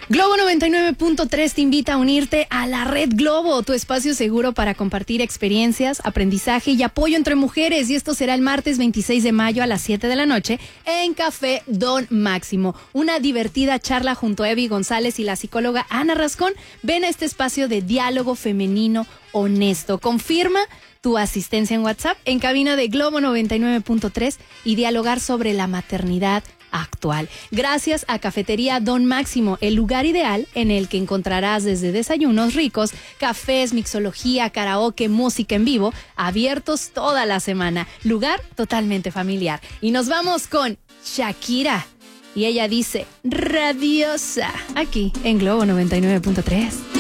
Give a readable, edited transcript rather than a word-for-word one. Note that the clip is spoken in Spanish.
Globo 99.3 te invita a unirte a la Red Globo, tu espacio seguro para compartir experiencias, aprendizaje y apoyo entre mujeres. Y esto será el martes 26 de mayo a las 7 de la noche en Café Don Máximo. Una divertida charla junto a Evi González y la psicóloga Ana Rascón. Ven a este espacio de diálogo femenino honesto. Confirma tu asistencia en WhatsApp en cabina de Globo 99.3 y dialogar sobre la maternidad actual. Gracias a Cafetería Don Máximo, el lugar ideal en el que encontrarás desde desayunos ricos, cafés, mixología, karaoke, música en vivo, abiertos toda la semana. Lugar totalmente familiar. Y nos vamos con Shakira. Y ella dice, radiosa, aquí en Globo 99.3.